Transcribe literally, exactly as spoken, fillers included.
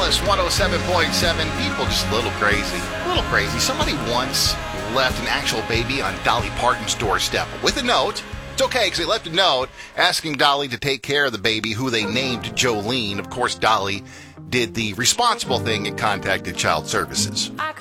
Alice one oh seven point seven. People just a little crazy. A little crazy. Somebody once left an actual baby on Dolly Parton's doorstep with a note. It's okay because they left a note asking Dolly to take care of the baby, who they named Jolene. Of course, Dolly did the responsible thing and contacted Child Services.